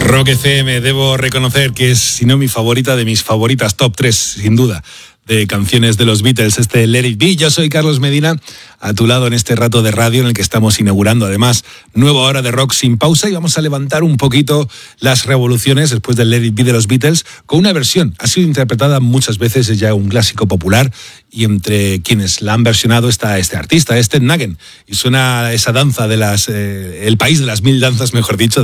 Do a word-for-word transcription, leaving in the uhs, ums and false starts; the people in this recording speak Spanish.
Rock F M, debo reconocer que es, si no mi favorita, de mis favoritas, top tres, sin duda, de canciones de los Beatles, este Let It Be. Yo soy Carlos Medina, a tu lado en este rato de radio en el que estamos inaugurando, además, nueva hora de rock sin pausa, y vamos a levantar un poquito las revoluciones después del Let It Be de los Beatles con una versión. Ha sido interpretada muchas veces, es ya un clásico popular, y entre quienes la han versionado está este artista, este Ted Nugent, y suena esa danza de las, eh, el país de las mil danzas, mejor dicho,